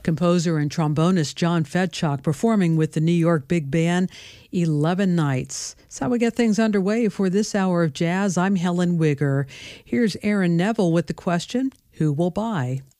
Composer and trombonist John Fedchuk performing with the New York Big Band 11 nights. That's how we get things underway for this hour of jazz. I'm Helen Wigger. Here's Aaron Neville with the question, who will buy?